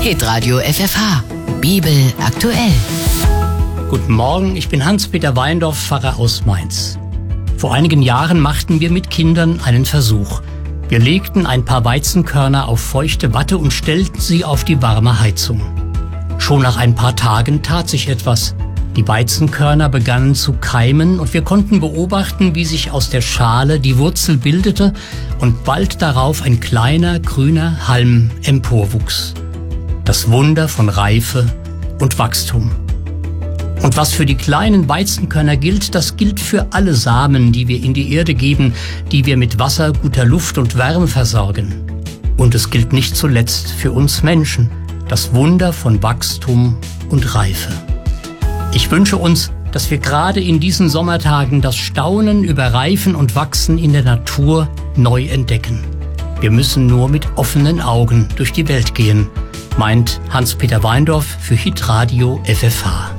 Hitradio FFH. Bibel aktuell. Guten Morgen, ich bin Hans-Peter Weindorf, Pfarrer aus Mainz. Vor einigen Jahren machten wir mit Kindern einen Versuch. Wir legten ein paar Weizenkörner auf feuchte Watte und stellten sie auf die warme Heizung. Schon nach ein paar Tagen tat sich etwas. Die Weizenkörner begannen zu keimen und wir konnten beobachten, wie sich aus der Schale die Wurzel bildete und bald darauf ein kleiner grüner Halm emporwuchs. Das Wunder von Reife und Wachstum. Und was für die kleinen Weizenkörner gilt, das gilt für alle Samen, die wir in die Erde geben, die wir mit Wasser, guter Luft und Wärme versorgen. Und es gilt nicht zuletzt für uns Menschen, das Wunder von Wachstum und Reife. Ich wünsche uns, dass wir gerade in diesen Sommertagen das Staunen über Reifen und Wachsen in der Natur neu entdecken. Wir müssen nur mit offenen Augen durch die Welt gehen, meint Hans-Peter Weindorf für Hitradio FFH.